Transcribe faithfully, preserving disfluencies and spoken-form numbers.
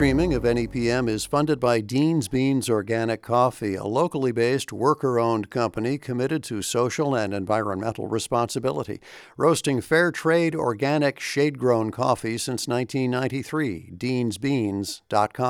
streaming of N E P M is funded by Dean's Beans Organic Coffee, a locally based, worker-owned company committed to social and environmental responsibility, roasting fair trade, organic, shade-grown coffee since nineteen ninety-three. deans beans dot com